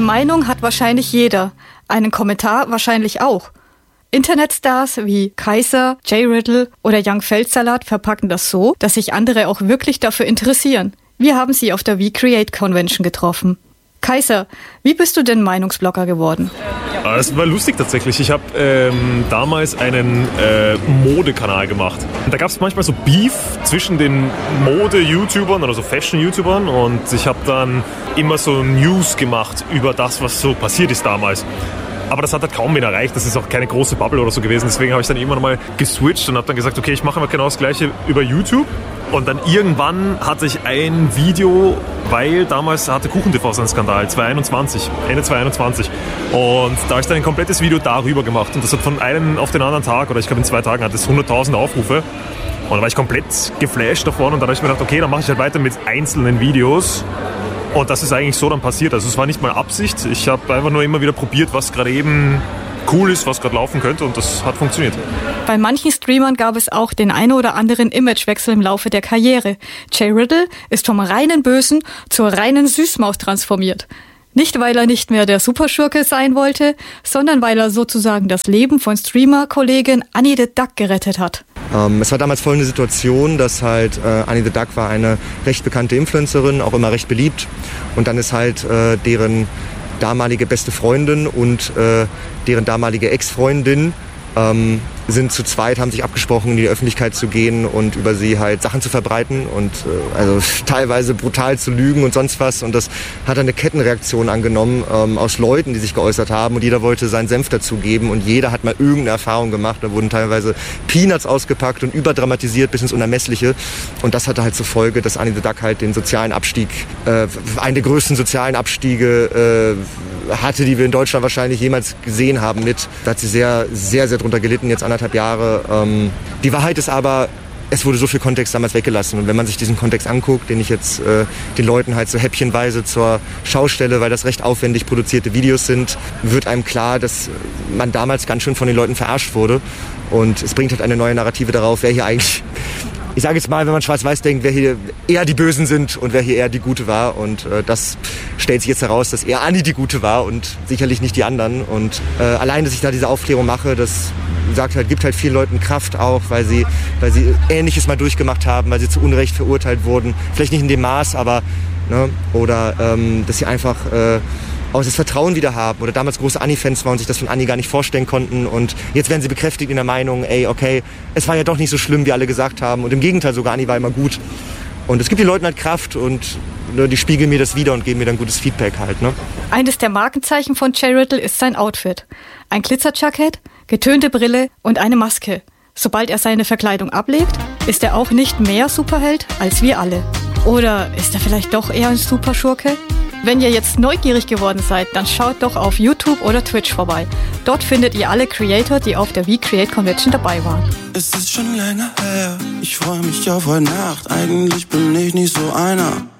Meinung hat wahrscheinlich jeder. Einen Kommentar wahrscheinlich auch. Internetstars wie Kaiser, Jay Riddle oder Young Feldsalat verpacken das so, dass sich andere auch wirklich dafür interessieren. Wir haben sie auf der We Create Convention getroffen. Kaiser, wie bist du denn Meinungsblogger geworden? Es war lustig tatsächlich. Ich habe damals einen Modekanal gemacht. Und da gab es manchmal so Beef zwischen den Mode-YouTubern oder so Fashion-YouTubern und ich habe dann immer so News gemacht über das, was so passiert ist damals. Aber das hat halt kaum wen erreicht, das ist auch keine große Bubble oder so gewesen. Deswegen habe ich dann immer noch mal geswitcht und habe dann gesagt, okay, ich mache immer genau das Gleiche über YouTube. Und dann irgendwann hatte ich ein Video, weil damals hatte KuchenTV seinen Skandal, Ende 2021. Und da habe ich dann ein komplettes Video darüber gemacht. Und das hat von einem auf den anderen Tag, oder ich glaube in 2 Tagen, hat es 100.000 Aufrufe. Und da war ich komplett geflasht davon und dann habe ich mir gedacht, okay, dann mache ich halt weiter mit einzelnen Videos. Und das ist eigentlich so dann passiert. Also es war nicht mal Absicht. Ich habe einfach nur immer wieder probiert, was gerade eben cool ist, was gerade laufen könnte und das hat funktioniert. Bei manchen Streamern gab es auch den einen oder anderen Imagewechsel im Laufe der Karriere. Jay Riddle ist vom reinen Bösen zur reinen Süßmaus transformiert. Nicht, weil er nicht mehr der Superschurke sein wollte, sondern weil er sozusagen das Leben von Streamer-Kollegin Annie the Duck gerettet hat. Es war damals folgende Situation, dass halt Annie the Duck war eine recht bekannte Influencerin, auch immer recht beliebt. Und dann ist halt deren damalige beste Freundin und deren damalige Ex-Freundin sind zu zweit, haben sich abgesprochen, in die Öffentlichkeit zu gehen und über sie halt Sachen zu verbreiten und also teilweise brutal zu lügen und sonst was. Und das hat eine Kettenreaktion angenommen aus Leuten, die sich geäußert haben und jeder wollte seinen Senf dazugeben und jeder hat mal irgendeine Erfahrung gemacht. Da wurden teilweise Peanuts ausgepackt und überdramatisiert bis ins Unermessliche. Und das hatte halt zur Folge, dass Annie the Duck halt den sozialen Abstieg, einen der größten sozialen Abstiege hatte, die wir in Deutschland wahrscheinlich jemals gesehen haben mit. Da hat sie sehr, sehr, sehr drunter gelitten, jetzt 1,5 Jahre. Die Wahrheit ist aber, es wurde so viel Kontext damals weggelassen. Und wenn man sich diesen Kontext anguckt, den ich jetzt den Leuten halt so häppchenweise zur Schau stelle, weil das recht aufwendig produzierte Videos sind, wird einem klar, dass man damals ganz schön von den Leuten verarscht wurde. Und es bringt halt eine neue Narrative darauf, wer hier eigentlich, ich sage jetzt mal, wenn man schwarz-weiß denkt, wer hier eher die Bösen sind und wer hier eher die Gute war. Und das stellt sich jetzt heraus, dass eher Annie die Gute war und sicherlich nicht die anderen. Und allein, dass ich da diese Aufklärung mache, das gibt halt vielen Leuten Kraft auch, weil sie Ähnliches mal durchgemacht haben, weil sie zu Unrecht verurteilt wurden. Vielleicht nicht in dem Maß, aber oder dass sie einfach auch das Vertrauen wieder haben oder damals große Annie-Fans waren und sich das von Annie gar nicht vorstellen konnten und jetzt werden sie bekräftigt in der Meinung, okay, es war ja doch nicht so schlimm, wie alle gesagt haben und im Gegenteil sogar, Annie war immer gut. Und es gibt den Leuten halt Kraft und die spiegeln mir das wieder und geben mir dann gutes Feedback halt. Ne? Eines der Markenzeichen von Jay Riddle ist sein Outfit. Ein Glitzerjackett, getönte Brille und eine Maske. Sobald er seine Verkleidung ablegt, ist er auch nicht mehr Superheld als wir alle. Oder ist er vielleicht doch eher ein Superschurke? Wenn ihr jetzt neugierig geworden seid, dann schaut doch auf YouTube oder Twitch vorbei. Dort findet ihr alle Creator, die auf der We Create Convention dabei waren. Es ist schon länger her, ich freue mich auf heute Nacht. Eigentlich bin ich nicht so einer,